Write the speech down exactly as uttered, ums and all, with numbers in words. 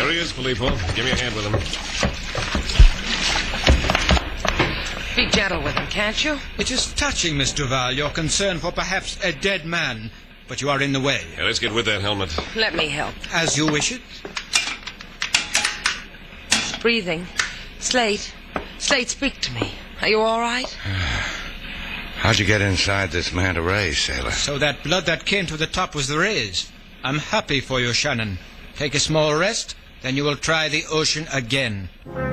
There he is, Filippo. Give me a hand with him. Be gentle with him, can't you? It is touching, Miss Duval, your concern for perhaps a dead man. But you are in the way. Yeah, let's get with that helmet. Let me help. As you wish it. He's breathing. Slate. Slate, speak to me. Are you all right? How'd you get inside this manta ray, sailor? So that blood that came to the top was the rays. I'm happy for you, Shannon. Take a small rest, then you will try the ocean again.